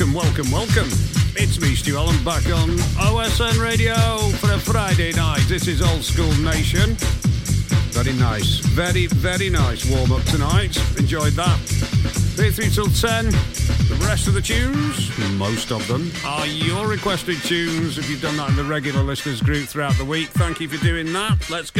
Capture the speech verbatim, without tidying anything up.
welcome, welcome, welcome. It's me, Stu Allen, back on O S N Radio for a Friday night. This is Old School Nation. Very nice, very, very nice warm-up tonight. Enjoyed that. Here three till ten. The rest of the tunes, most of them, are your requested tunes. If you've done that in the regular listeners group throughout the week, thank you for doing that. Let's go.